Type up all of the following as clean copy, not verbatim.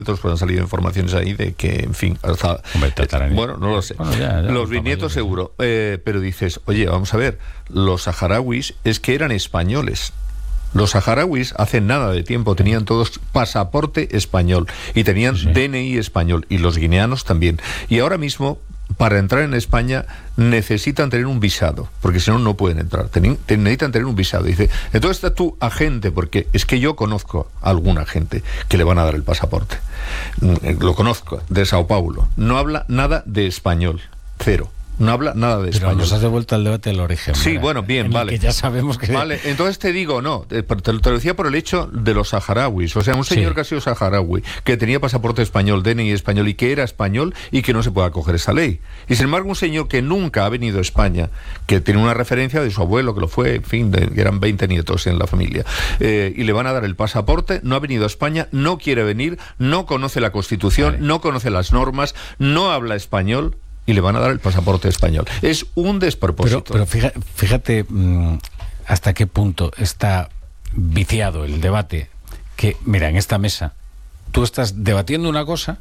Pues han salido informaciones ahí de que, en fin, hasta, bueno, no lo sé. Bueno, ya, los bisnietos seguro. Pero dices, oye, vamos a ver, los saharauis es que eran españoles. Los saharauis hace nada de tiempo tenían todos pasaporte español y tenían DNI español, y los guineanos también. Y ahora mismo, para entrar en España, necesitan tener un visado, porque si no, no pueden entrar. Necesitan tener un visado. Dice, entonces está tu agente, porque es que yo conozco a alguna gente que le van a dar el pasaporte. Lo conozco, de Sao Paulo. No habla nada de español. Cero. No habla nada de español. Pero nos has devuelto al debate del origen. Sí, bueno, bien, vale. Que ya sabemos que... Vale, entonces te digo, no, te lo decía por el hecho de los saharauis. O sea, un señor que ha sido saharaui, que tenía pasaporte español, DNI español, y que era español, y que no se puede acoger esa ley. Y sin embargo, un señor que nunca ha venido a España, que tiene una referencia de su abuelo, que lo fue, en fin, que eran 20 nietos en la familia, y le van a dar el pasaporte, no ha venido a España, no quiere venir, no conoce la Constitución, no conoce las normas, no habla español, y le van a dar el pasaporte español. Es un despropósito. Pero fíjate hasta qué punto está viciado el debate, que, mira, en esta mesa tú estás debatiendo una cosa,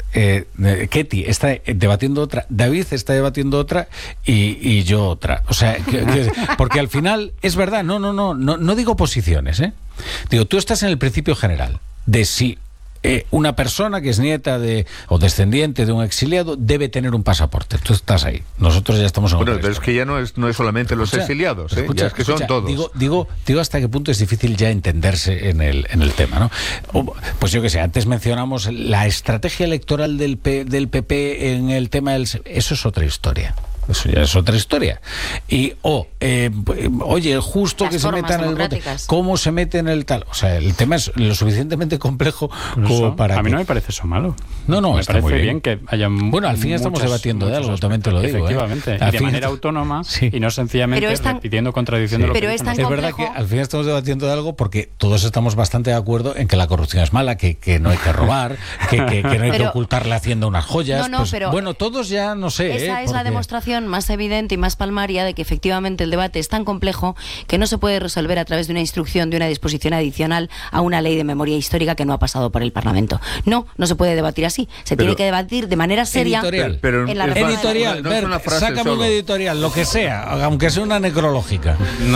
Ketty está debatiendo otra, David está debatiendo otra y yo otra. O sea, porque al final es verdad, no digo posiciones, digo, tú estás en el principio general de si una persona que es nieta de o descendiente de un exiliado debe tener un pasaporte. Tú estás ahí. Nosotros ya estamos en otra historia. Pero es que ya no es solamente los exiliados, ya es que son todos. Digo hasta qué punto es difícil ya entenderse en el tema, ¿no? Pues yo qué sé, antes mencionamos la estrategia electoral del PP en el tema del... Eso es otra historia. Eso ya es otra historia. Y oye, justo las que se meta en el voto, ¿cómo se mete en el tal? O sea, el tema es lo suficientemente complejo como para... A mí no me parece eso malo. No, me está parece muy bien que haya... Bueno, al fin estamos debatiendo de algo, también te lo digo. Efectivamente, y de manera autónoma, y no sencillamente repitiendo, contradiciendo lo que dicen. Es verdad que al fin estamos debatiendo de algo porque todos estamos bastante de acuerdo en que la corrupción es mala, que no hay que robar, que no hay que ocultarle a Hacienda unas joyas. Pero bueno, todos ya no sé. Esa es la demostración más evidente y más palmaria de que efectivamente el debate es tan complejo que no se puede resolver a través de una instrucción, de una disposición adicional a una ley de memoria histórica que no ha pasado por el Parlamento. No se puede debatir así. Tiene que debatir de manera seria en la reforma. Editorial, sácame un editorial, lo que sea, aunque sea una necrológica.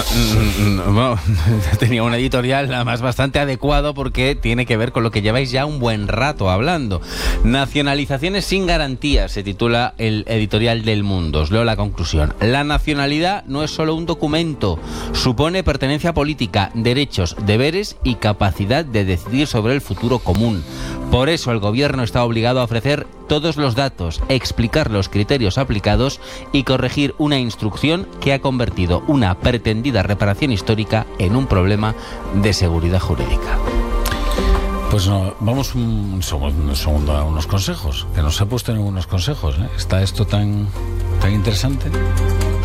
No, tenía un editorial además bastante adecuado porque tiene que ver con lo que lleváis ya un buen rato hablando. Nacionalizaciones sin garantías, se titula el editorial del Mundo. Os leo la conclusión. La nacionalidad no es solo un documento, supone pertenencia política, derechos, deberes y capacidad de decidir sobre el futuro común. Por eso el gobierno está obligado a ofrecer todos los datos, explicar los criterios aplicados y corregir una instrucción que ha convertido una pretendida reparación histórica en un problema de seguridad jurídica. Pues no, vamos un segundo a unos consejos, que nos ha puesto en unos consejos, ¿eh? Está esto tan interesante.